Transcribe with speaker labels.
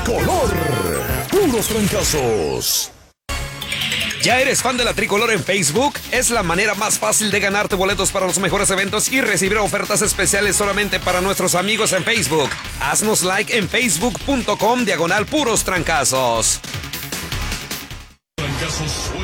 Speaker 1: Tricolor. Puros trancazos.
Speaker 2: ¿Ya eres fan de la Tricolor en Facebook? Es la manera más fácil de ganarte boletos para los mejores eventos y recibir ofertas especiales solamente para nuestros amigos en Facebook. Haznos like en facebook.com/puros trancazos.
Speaker 1: Trancazos